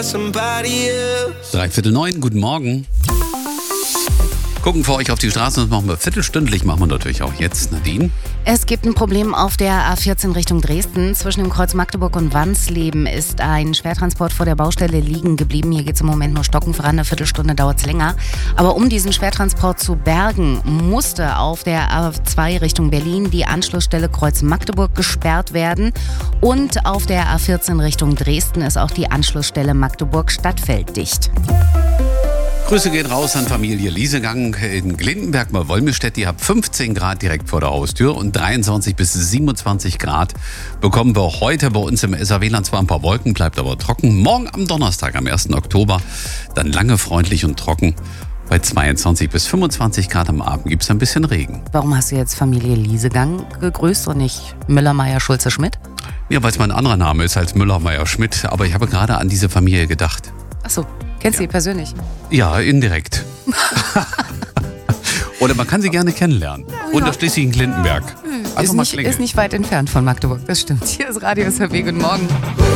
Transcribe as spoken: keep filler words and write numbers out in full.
Dreiviertel neun, guten Morgen. Gucken für euch auf die Straße, das machen wir viertelstündlich, machen wir natürlich auch jetzt. Nadine? Es gibt ein Problem auf der A vierzehn Richtung Dresden. Zwischen dem Kreuz Magdeburg und Wansleben ist ein Schwertransport vor der Baustelle liegen geblieben. Hier geht es im Moment nur Stocken voran, eine Viertelstunde dauert es länger. Aber um diesen Schwertransport zu bergen, musste auf der A zwei Richtung Berlin die Anschlussstelle Kreuz Magdeburg gesperrt werden. Und auf der A vierzehn Richtung Dresden ist auch die Anschlussstelle Magdeburg-Stadtfeld dicht. Grüße gehen raus an Familie Liesegang in Glindenberg bei Wolmirstedt. Ihr habt fünfzehn Grad direkt vor der Haustür und dreiundzwanzig bis siebenundzwanzig Grad bekommen wir heute bei uns im S A W-Land. Zwar ein paar Wolken, bleibt aber trocken. Morgen am Donnerstag, am ersten Oktober, dann lange freundlich und trocken. Bei zweiundzwanzig bis fünfundzwanzig Grad am Abend gibt es ein bisschen Regen. Warum hast du jetzt Familie Liesegang gegrüßt und nicht Müller, Meier, Schulze, Schmidt? Ja, weil es mein anderer Name ist als Müller, Meier, Schmidt. Aber ich habe gerade an diese Familie gedacht. Ach so. Kennst du Ja. sie persönlich? Ja, indirekt. Oder man kann sie gerne kennenlernen. Und das schließlich in Glindenberg. Ist nicht, ist nicht weit entfernt von Magdeburg, das stimmt. Hier ist Radio S R W, guten Morgen.